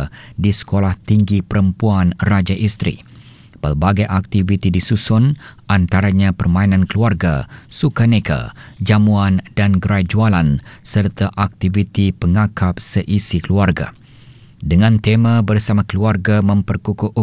keluarga di Sekolah Tinggi Perempuan Raja Isteri. Pelbagai aktiviti disusun, antaranya permainan keluarga, sukaneka, jamuan dan gerai jualan serta aktiviti pengakap seisi keluarga. Dengan tema Bersama Keluarga Memperkukuh